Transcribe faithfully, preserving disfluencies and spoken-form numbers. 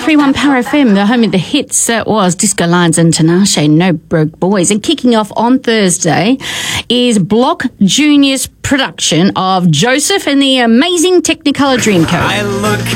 three one Power F M, the home of the hits. That was Disco Lions and Tinashe, No Broke Boys. And kicking off on Thursday is Block Junior's production of Joseph and the Amazing Technicolor Dreamcoat. I look